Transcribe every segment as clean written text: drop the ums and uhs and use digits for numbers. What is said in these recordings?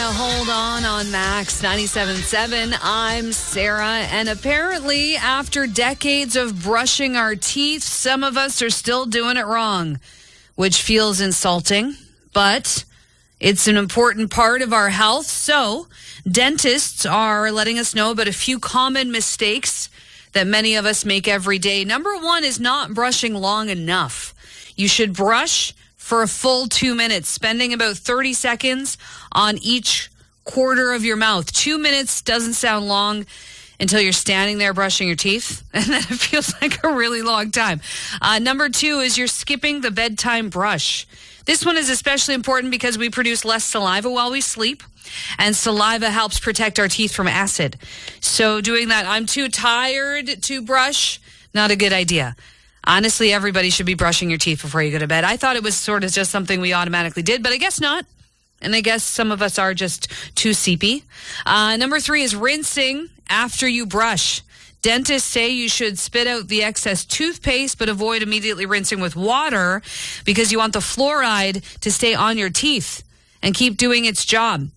Hold On Max 97.7. I'm Sarah, and apparently after decades of brushing our teeth, some of us are still doing it wrong, which feels insulting, but it's an important part of our health. So dentists are letting us know about a few common mistakes that many of us make every day. Number one is not brushing long enough. You should brush for a full 2 minutes, spending about 30 seconds on each quarter of your mouth. 2 minutes doesn't sound long until you're standing there brushing your teeth, and then it feels like a really long time. Number two is you're skipping the bedtime brush. This one is especially important because we produce less saliva while we sleep, and saliva helps protect our teeth from acid. So doing that, I'm too tired to brush, not a good idea. Honestly, everybody should be brushing your teeth before you go to bed. I thought it was sort of just something we automatically did, but I guess not. And I guess some of us are just too seepy. Number three is rinsing after you brush. Dentists say you should spit out the excess toothpaste, but avoid immediately rinsing with water because you want the fluoride to stay on your teeth and keep doing its job.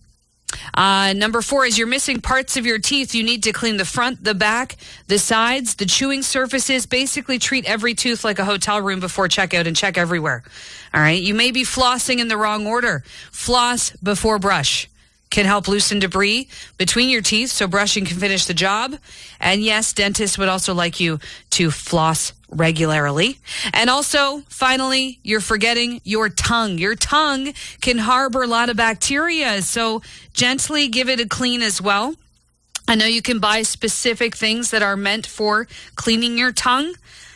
Number four is you're missing parts of your teeth. You need to clean the front, the back, the sides, the chewing surfaces. Basically treat every tooth like a hotel room before checkout and check everywhere. All right. You may be flossing in the wrong order. Floss before brush can help loosen debris between your teeth so brushing can finish the job. And yes, dentists would also like you to floss regularly. And also, finally, you're forgetting your tongue. Your tongue can harbor a lot of bacteria, so gently give it a clean as well. I know you can buy specific things that are meant for cleaning your tongue.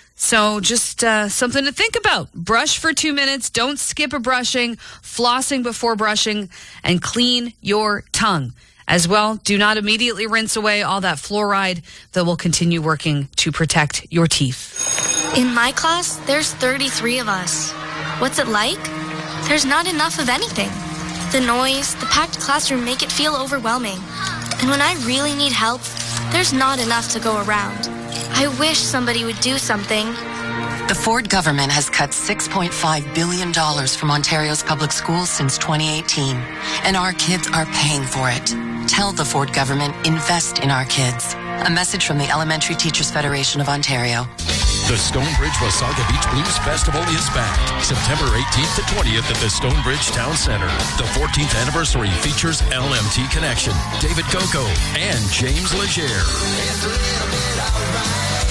So just something to think about. Brush for 2 minutes. Don't skip a brushing. Flossing before brushing. And clean your tongue. As well, do not immediately rinse away all that fluoride that will continue working to protect your teeth. In my class, there's 33 of us. What's it like? There's not enough of anything. The noise, the packed classroom make it feel overwhelming. And when I really need help, there's not enough to go around. I wish somebody would do something. The Ford government has cut $6.5 billion from Ontario's public schools since 2018, and our kids are paying for it. Tell the Ford government, invest in our kids. A message from the Elementary Teachers Federation of Ontario. The Stonebridge Wasaga Beach Blues Festival is back. September 18th to 20th at the Stonebridge Town Center. The 14th anniversary features LMT Connection, David Coco, and James Legere. It's a little bit alright.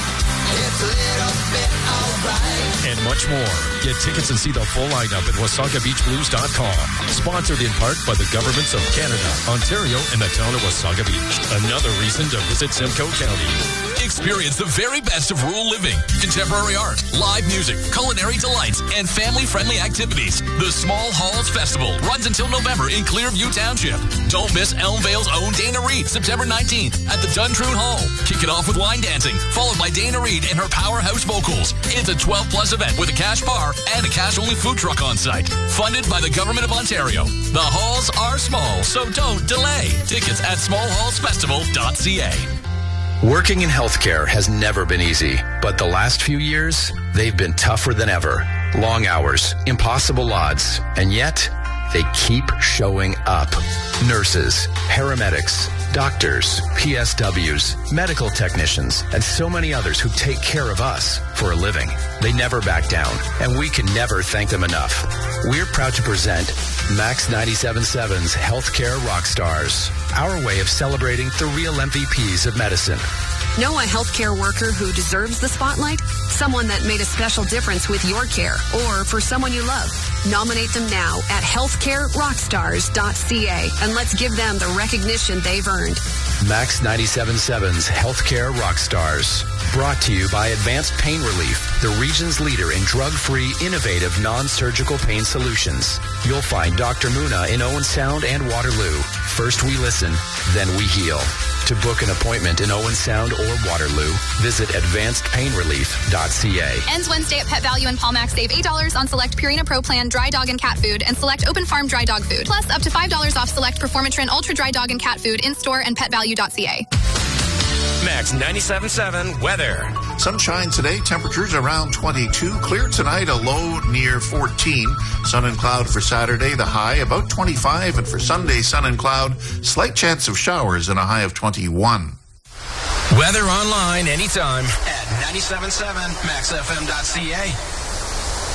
It's a little bit alright. And much more. Get tickets and see the full lineup at WasagaBeachBlues.com. Sponsored in part by the governments of Canada, Ontario, and the town of Wasaga Beach. Another reason to visit Simcoe County. Experience the very best of rural living, contemporary art, live music, culinary delights, and family-friendly activities. The Small Halls Festival runs until November in Clearview Township. Don't miss Elmvale's own Dana Reed, September 19th at the Duntroon Hall. Kick it off with line dancing, followed by Dana Reed and her powerhouse vocals. It's a 12-plus event with a cash bar and a cash-only food truck on site. Funded by the Government of Ontario. The halls are small, so don't delay. Tickets at smallhallsfestival.ca. Working in healthcare has never been easy, but the last few years, they've been tougher than ever. Long hours, impossible odds, and yet they keep showing up. Nurses, paramedics, doctors, PSWs, medical technicians, and so many others who take care of us for a living. They never back down, and we can never thank them enough. We're proud to present Max 97.7's Healthcare Rockstars, our way of celebrating the real MVPs of medicine. Know a healthcare worker who deserves the spotlight? Someone that made a special difference with your care or for someone you love. Nominate them now at healthcarerockstars.ca and let's give them the recognition they've earned. Max 97.7's Healthcare Rockstars. Brought to you by Advanced Pain Relief, the region's leader in drug-free, innovative, non-surgical pain solutions. You'll find Dr. Muna in Owen Sound and Waterloo. First we listen, then we heal. To book an appointment in Owen Sound or Waterloo, visit advancedpainrelief.ca. Ends Wednesday at Pet Value and Palmax. Save $8 on select Purina Pro Plan dry dog and cat food and select Open Farm dry dog food. Plus up to $5 off select Performatrin Ultra dry dog and cat food in store and petvalue.ca. Max 97.7 weather. Sunshine today, temperatures around 22. Clear tonight, a low near 14. Sun and cloud for Saturday, the high about 25. And for Sunday, sun and cloud, slight chance of showers and a high of 21. Weather online anytime at 97.7 maxfm.ca.